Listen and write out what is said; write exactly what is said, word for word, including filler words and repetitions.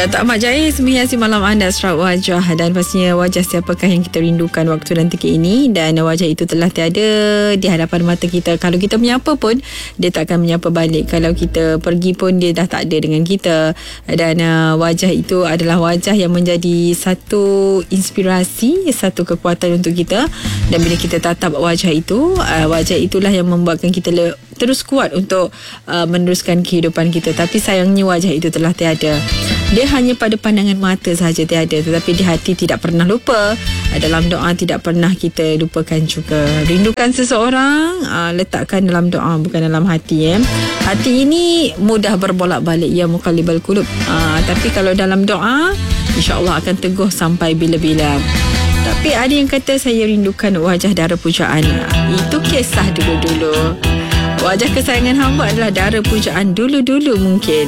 Ya, Tok Ahmad Jais menghiasi malam anda serat wajah, dan pastinya wajah siapakah yang kita rindukan waktu dan ketika ini, dan wajah itu telah tiada di hadapan mata kita. Kalau kita menyapa pun dia tak akan menyapa balik. Kalau kita pergi pun dia dah tak ada dengan kita. Dan uh, wajah itu adalah wajah yang menjadi satu inspirasi, satu kekuatan untuk kita. Dan bila kita tatap wajah itu, uh, wajah itulah yang membuatkan kita le- terus kuat untuk uh, meneruskan kehidupan kita. Tapi sayangnya wajah itu telah tiada. Dia hanya pada pandangan mata sahaja tiada, tetapi di hati tidak pernah lupa. Dalam doa tidak pernah kita lupakan juga. Rindukan seseorang, uh, letakkan dalam doa, bukan dalam hati. Eh. Hati ini mudah berbolak-balik, ya muqallibal qulub. Uh, tapi kalau dalam doa, insya-Allah akan teguh sampai bila-bila. Tapi ada yang kata saya rindukan wajah Dara Pujaan. Itu kisah dulu-dulu. Wajah kesayangan hamba adalah Dara Pujaan dulu-dulu mungkin.